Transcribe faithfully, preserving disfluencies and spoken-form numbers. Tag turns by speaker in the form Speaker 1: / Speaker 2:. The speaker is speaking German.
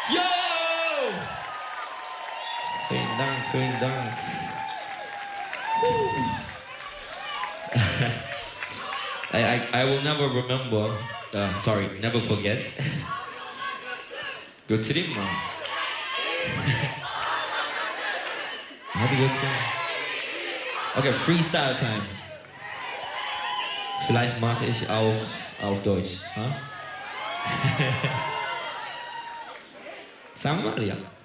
Speaker 1: Yo! Vielen Dank, vielen Dank. I, I, I will never remember, uh, sorry, never forget. götüreyim mi? Hadi götüreyim. Okay, Freestyle Time. Vielleicht mache ich auch auf Deutsch. Huh? Sagen wir mal, ja.